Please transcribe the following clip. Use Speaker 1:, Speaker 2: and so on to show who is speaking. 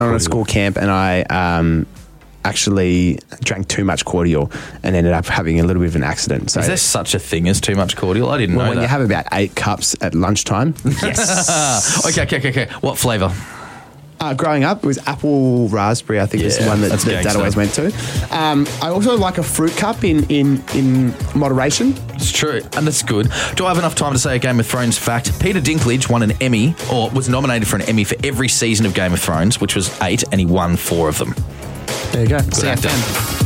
Speaker 1: on a school camp, and I actually drank too much cordial and ended up having a little bit of an accident. So
Speaker 2: is there such a thing as too much cordial? I didn't know
Speaker 1: when
Speaker 2: that.
Speaker 1: you have about 8 cups at lunchtime, yes.
Speaker 2: Okay. What flavour?
Speaker 1: Growing up, it was apple raspberry. I think is the one that Dad always went to. I also like a fruit cup in moderation.
Speaker 2: It's true, and that's good. Do I have enough time to say a Game of Thrones fact? Peter Dinklage won an Emmy, or was nominated for an Emmy for every season of Game of Thrones, which was 8, and he won 4 of them.
Speaker 1: There you go.
Speaker 2: Good actor.